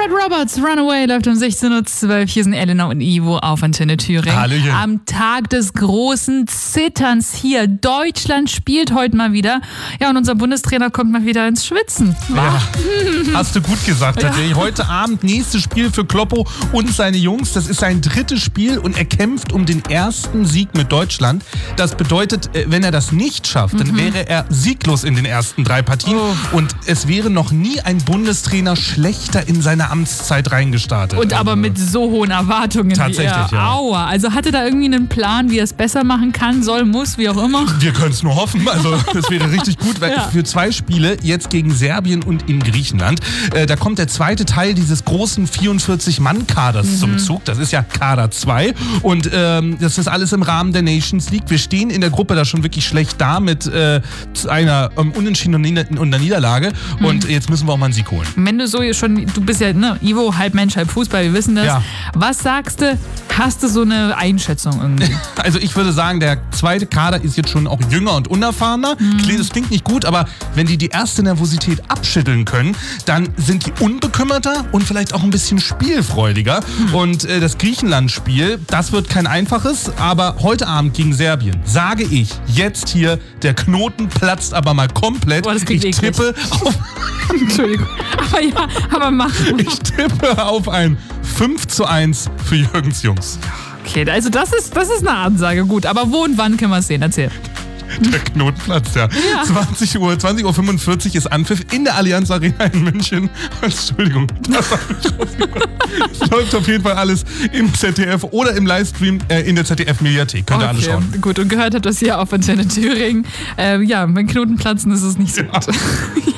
Fred Roberts, Runaway, läuft um 16.12 Uhr. Hier sind Elena und Ivo auf Antenne Thüringen. Hallöchen. Am Tag des großen Zitterns hier. Deutschland spielt heute mal wieder. Ja, und unser Bundestrainer kommt mal wieder ins Schwitzen. Ja, hast du gut gesagt. Tatsächlich. Heute Abend nächstes Spiel für Kloppo und seine Jungs. Das ist sein drittes Spiel und er kämpft um den ersten Sieg mit Deutschland. Das bedeutet, wenn er das nicht schafft, dann wäre er sieglos in den ersten 3 Partien. Und es wäre noch nie ein Bundestrainer schlechter in seine Amtszeit reingestartet. Und aber mit so hohen Erwartungen. Tatsächlich, wie er. ja. Aua. Also hatte da irgendwie einen Plan, wie er es besser machen kann, soll, muss, wie auch immer? Wir können es nur hoffen. Also das wäre richtig gut, weil für 2 Spiele, jetzt gegen Serbien und in Griechenland, da kommt der zweite Teil dieses großen 44-Mann-Kaders zum Zug. Das ist ja Kader 2 und das ist alles im Rahmen der Nations League. Wir stehen in der Gruppe da schon wirklich schlecht da mit einer Unentschieden und einer Niederlage und jetzt müssen wir auch mal einen Sieg holen. Wenn du so schon, du bist ja, ne, Ivo, halb Mensch, halb Fußball, wir wissen das. Ja. Was sagst du? Hast du so eine Einschätzung irgendwie? Also ich würde sagen, der zweite Kader ist jetzt schon auch jünger und unerfahrener. Das klingt nicht gut, aber wenn die erste Nervosität abschütteln können, dann sind die unbekümmerter und vielleicht auch ein bisschen spielfreudiger. Und das Griechenland-Spiel, das wird kein einfaches, aber heute Abend gegen Serbien, sage ich, jetzt hier, der Knoten platzt aber mal komplett. Boah, das klingt ich tippe auf Entschuldigung. Aber mach. Ich tippe auf ein 5:1 für Jürgens Jungs. Okay, also das ist eine Ansage, gut. Aber wo und wann können wir es sehen? Erzähl. Der Knoten platzt, ja. 20:45 Uhr ist Anpfiff in der Allianz Arena in München. Entschuldigung, das habe ich rausgebracht. Es läuft auf jeden Fall alles im ZDF oder im Livestream in der ZDF-Mediathek. Könnt ihr alle schauen. Gut, und gehört habt das hier auf Antenne Thüringen. Wenn Knoten platzen, ist es nicht so gut.